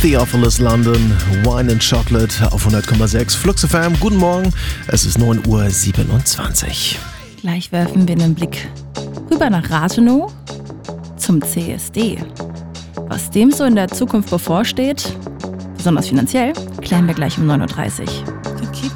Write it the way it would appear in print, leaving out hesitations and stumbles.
Theophilus London, Wine and Chocolate auf 100,6 Flux FM. Guten Morgen, es ist 9:27 Uhr. Gleich werfen wir einen Blick rüber nach Rathenow zum CSD. Was dem so in der Zukunft bevorsteht, besonders finanziell, klären wir gleich um 9:30 Uhr.